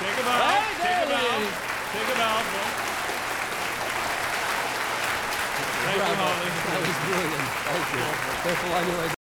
Take a bow. Take a bow. Take a bow. Thank you, Holly. That was brilliant. Thank you. Careful on your way